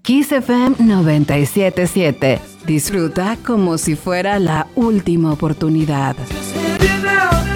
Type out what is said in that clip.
Kiss FM 97.7. Disfruta como si fuera la última oportunidad. Just hit it now.